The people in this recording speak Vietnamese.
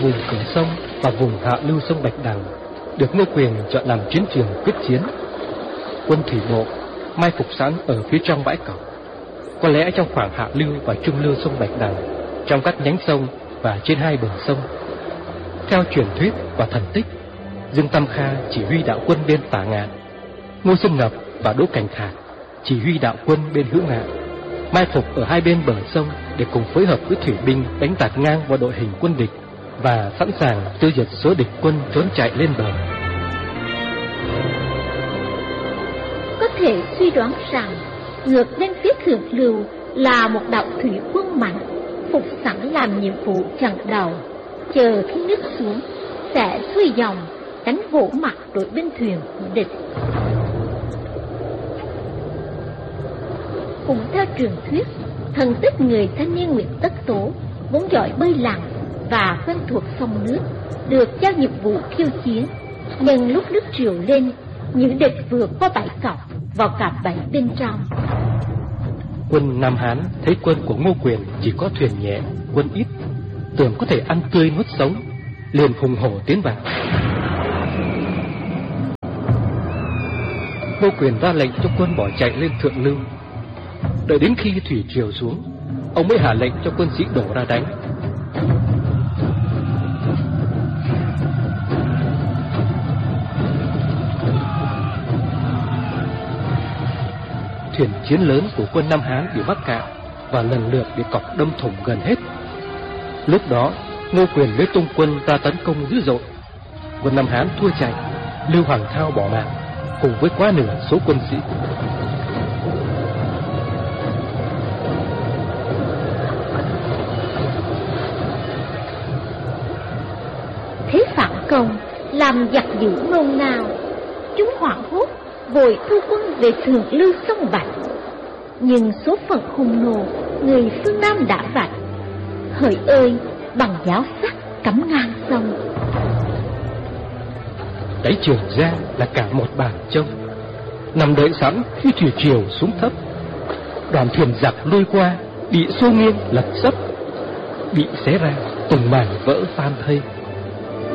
vùng cửa sông và vùng hạ lưu sông Bạch Đằng được Ngô Quyền chọn làm chiến trường quyết chiến. Quân thủy bộ mai phục sẵn ở phía trong bãi cỏ, có lẽ trong khoảng hạ lưu và trung lưu sông Bạch Đằng, trong các nhánh sông và trên hai bờ sông. Theo truyền thuyết và thần tích, Dương Tam Kha chỉ huy đạo quân bên Tả Ngạn, Ngô Xuân Ngập và Đỗ Cảnh Thạc chỉ huy đạo quân bên Hữu Ngạn, mai phục ở hai bên bờ sông để cùng phối hợp với thủy binh đánh tạt ngang vào đội hình quân địch và sẵn sàng tiêu diệt số địch quân trốn chạy lên bờ. Có thể suy đoán rằng ngược bên phía thượng lưu là một đạo thủy quân mạnh, phục sẵn làm nhiệm vụ chặn đầu, chờ khi nước xuống sẽ xuôi dòng đánh vỗ mặt đội binh thuyền của địch. Cũng theo truyền thuyết, thần tích người thanh niên Nguyễn Tất Tố vốn giỏi bơi lặn và quen thuộc sông nước, được giao nhiệm vụ khiêu chiến. Nhưng lúc nước triều lên, những địch vượt qua bãi cọc vào cả bẫy bên trong. Quân Nam Hán thấy quân của Ngô Quyền chỉ có thuyền nhẹ, quân ít, tưởng có thể ăn tươi nuốt sống, liền hùng hổ tiến vào. Ngô Quyền ra lệnh cho quân bỏ chạy lên thượng lưu. Đợi đến khi thủy triều xuống, ông mới hạ lệnh cho quân sĩ đổ ra đánh. Thuyền chiến lớn của quân Nam Hán bị mắc cạn và lần lượt bị cọc đâm thủng gần hết. Lúc đó, Ngô Quyền mới tung quân ra tấn công dữ dội. Quân Nam Hán thua chạy, Lưu Hoàng Thao bỏ mạng cùng với quá nửa số quân sĩ. Thế phản công làm giặc dữ nôn nao, chúng hoảng hốt vội thu quân về thượng lưu sông Bạch. Nhưng số phận hung nô người phương Nam đã vạch, hỡi ơi bằng giáo sắc cắm ngang sông. Đáy Trường Giang là cả một bàn trông, nằm đợi sẵn khi thủy triều xuống thấp. Đoàn thuyền giặc lôi qua bị xô nghiêng lật sấp, bị xé ra từng mảnh vỡ tan thây.